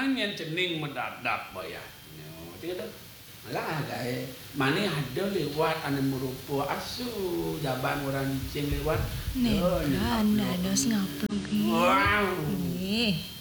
nyen cening mendadak bayar. Tidak. Malah gawe mane ada lewat anu merupa asu jaban orang cing lewat. Nih, ada dos ngaplok. Wow. Nih.